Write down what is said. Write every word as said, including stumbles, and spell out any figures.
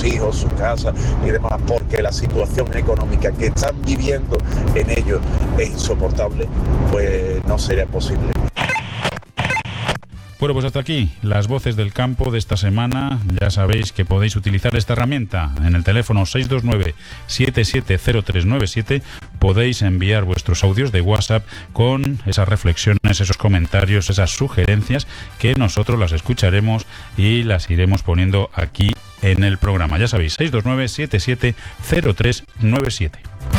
hijos, su casa y demás, porque la situación económica que están viviendo en ellos es insoportable, pues no sería posible. Bueno, pues hasta aquí las voces del campo de esta semana. Ya sabéis que podéis utilizar esta herramienta en el teléfono seis dos nueve, siete siete cero tres nueve siete. Podéis enviar vuestros audios de WhatsApp con esas reflexiones, esos comentarios, esas sugerencias, que nosotros las escucharemos y las iremos poniendo aquí en el programa. Ya sabéis, seis dos nueve, siete siete cero tres nueve siete.